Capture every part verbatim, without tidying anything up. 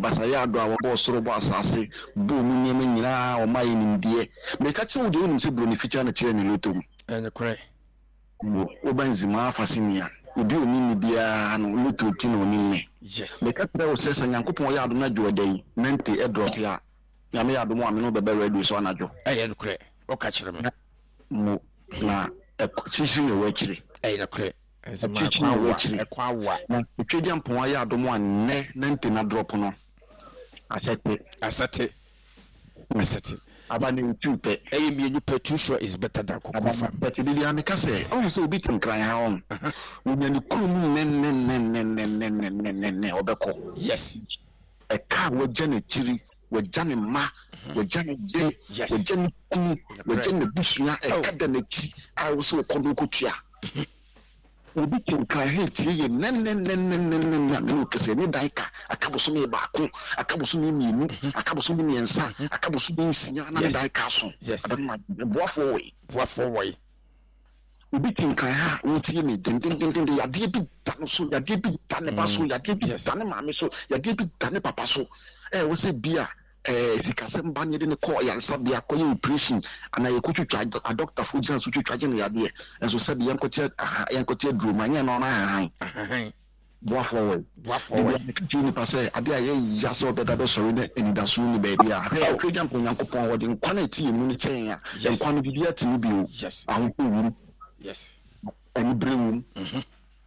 basaya ado a wo soro bo asase bo mu nyema nyina o mai nimdie me ka che wo de wonim se bro ne feature na kire ne lotom and correct wo banzima afasinia obi onimi bia no loto ti no onimi yes me ka tre wo se sa Nyankopon ya ado na dwodan nante e drop ya ya me ya do mo ameno bebe ready so anajo eh and correct o ka kire me mo na e chichi ne wo kire eh and correct ezima kwa wa e kwa wa na twedi ampon ya ado mo anne nante na drop no asete asate asate abane utupe eh me you pay too sure is better than kokofa but bili ameka say o so obi tin kran ha on unya ni krum nen nen nen nen nen nen nen nen obeko yes e ka wo jane chiri wo jane ma wo jane de wo jane ku wo jane busuya e ka da na chi a wo so ko no kotua obi tin kran ha ti ye nen nen nen nen nen nen no kese ni dai ka akaboso me ba ko akaboso me mienu akaboso me miensa akaboso me nsia na dai ka so adama boafo we boafo we obi tin kran ha wo ti me den den den den ya de bi dan so ya de bi dan ba so ya de bi dan ma me so ya de bi dan papa so eh wo se bia eh sikasem ba ne de ne call ya sabia ko ye operation ana ye ko twitwa a doctor fo jina so twitwa je ne ya de enso sabia yanko che yanko che droma nya no na han boafo we boafo we ti ni passe ade aye ya so be da be so ne enida so ni ba bia he o twja mpo Nyankopon wo de nkwa na ti emu ni chen ya nkwa no bibia ti ni bio ahun ko wuru yes ani brewum mhm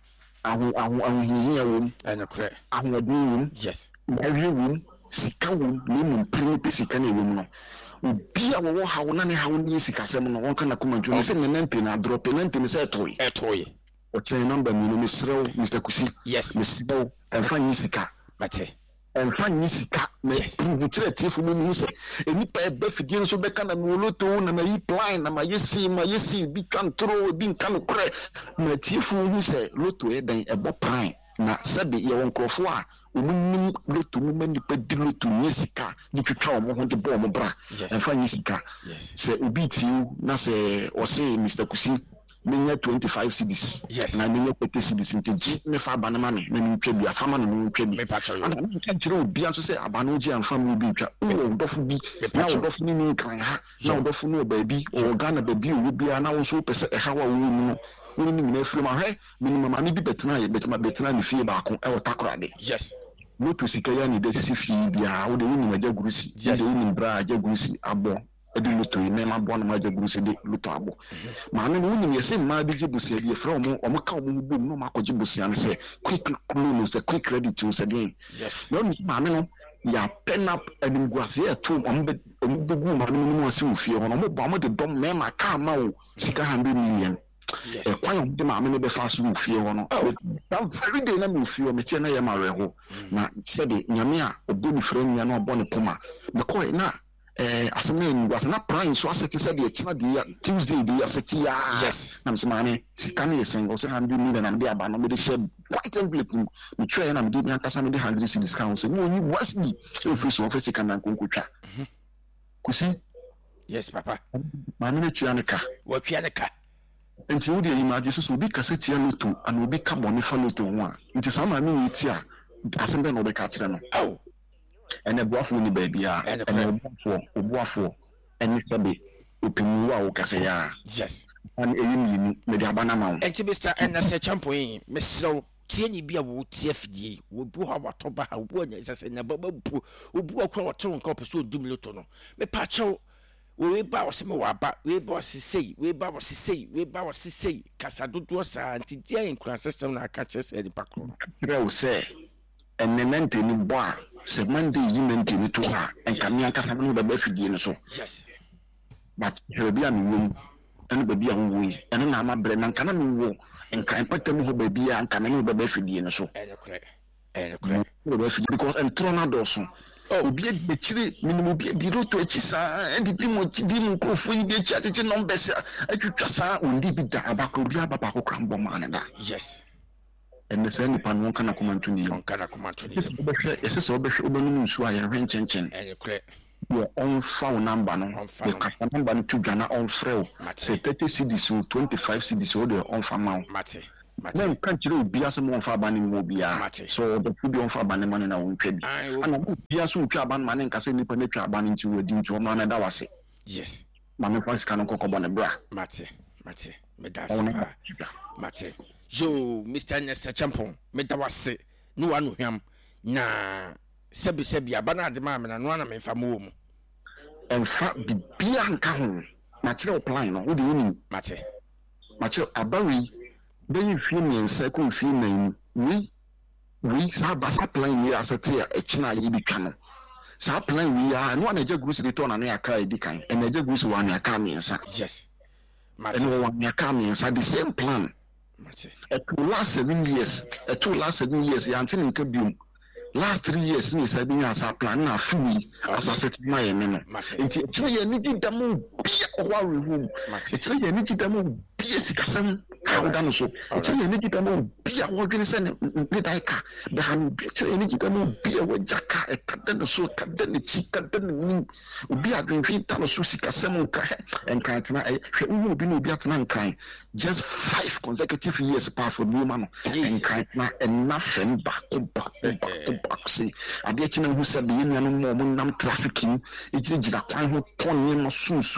ahun ahun ahun hiya wum ana kure ahun adum yes brewum sika wum ni mu prini pe sika na wum no obi a wo ha wo na ne ha wo ni sika sem no won kana kuma ju se ne nanpe na drop nanpe ne se toy etoy o chen number mi no misrew Mister Kusi yes misrew enfa ni sika mate enfa ni sika me prove tire tifu mu mu se enipa e be fidie so be kana no loto na ma yi plan na ma yesi ma yesi bi kan tro bi kan kore ma tifu mu se loto e dan e bo plan na sabi ye won krofo a omunnim loto mu mani pa di loto ni sika di twetwa o mo ho de bo mo bra enfa ni sika se obi ti na se o se Mister Kusi menya twenty-five cedis na menya thirty cedis nteji me fa aba na ma me na ni twa bi afama na ni twa bi me pa cho ana ka kire obi anso se aba na oji anfa mu bi twa wo dofo bi na wo dofo ni ni kan ha na wo dofo no ba bi o Ghana ba bi o bi na wo so pese e ha wa wo mu no wo ni mi na firi ma hwe minimum ani bi betena ye betema betena ni fie ba ko e wo takorade yes no to sika ya ni de si fie bia wo de wo ni maja gurusi de wo ni bra aja gurusi abo edi luto yi na bo na maja gurusi de luto abo ma no wo ni yesi ma bi jibusi e fra omo omo ka omo bum no ma ko jibusi an se quick loan se quick credit you se den yes no ma no ya pen up and nguase e to omo be omo bugu ma no mu ase ofie ho no mo ba mo de dom me ma ka ma wo sika one hundred million yes e kwa yom de ma me be fa so ofie ho no that very day na me ofie me tie na ye ma reho na se de nyame a obo ni frɛ nya na obo ne poma me ko na eh aseme nguase na prime so aseti se de china de Tuesday de aseti ya yes na me se ma ne sika na ye single se one hundred million na me de aba no me de share white envelope me try na me de me akasa me de one hundred discount se mo ni wasni so free so office kan na konkotwa Kusi yes papa ma me twa ne ka wa twa ne ka enti wo de yi ma je so obi kaseti ya loto ana obi ka bone fa loto ho a enti sama me wi ti a asembe no be ka kire no oh ene boafo ni ba bia ene boafo oboafo ene sebe opinu a wo kase ya yes an eyi ni me de abana ma wo enti Mister N S champion mesro tie ni bia wo tie fidie wo bu ha wato ba ha wo nya sese na baba bu obu akwa wato nka opeso dum loto no me pa chew we ba wo se me wa ba we ba wo sisei we ba wo sisei we ba wo sisei kasa dodo sa anti dia include system na aka chese di pakro kire wo se enenente ni bo a se mande yi mente ni to ha enka mi aka sa no ba ba fidie no so yes but here bia mi wom ene ba bia wo yi ene na ma bre na nka na mi wo enka empata mu ho ba bia nka me no ba ba fidie no so ene kure ene kure ba fidie because entro na do so obi e chire minimum bi di roto echi sa e di mo di mo krofo yi bi echi atete numbers atwitwa sa ondi bi da abako bi ababa ko krambo ma ne da yes ene se ni panu kana kuma ntuni yo kana kuma ntuni ese obehwe ese so obehwe obenu nsu a ye hwenchenchen ene kure yo on phone number no the customer number no tudwa na on freo se thirty cedis o twenty-five cedis o de on fama mate Men country will be as a more faban in Mobia. So the food on faban money now won't trade. And I would be as soon traban man and Cassini Penetra ban into a dinner to man and that was it. Yes. Mamma Price can cook on a bra. Mate, Mate, Medas, Mate. Jo, Mister Nesta Champon, Metawase, no one with him. Na Sebi Sebia, Banana de Mamma and one of me from home. And fat be Bianca, Mateo Plano, what do you mean? Mate, Mateo Abawi. Then you feel me and second female, we we have a supplying we as a tear, a china yibi cano. Supplying we are, and one a jug goose return on a car, decline, and a jug goose one a cami and sa. Yes, and one a cami and sa the same plan. A two last seven years, a two last seven years, the antenna cabin. Last three years, me said, as a plan, now fully as I said, my name. It's a need them all be a worry room. It's a need them be a citizen. How done so? It's a need them be a organization. Bidaka, the hand, it's a need them be a wajaka, a cut so cut the chick, cut the moon, be a green feet, and a susika semonka, and can't I will be no Vietnam crying. Just five consecutive years apart from woman, and can't nothing back, back, back. See, I get you know who said the union more nam trafficking. It's a quite twenty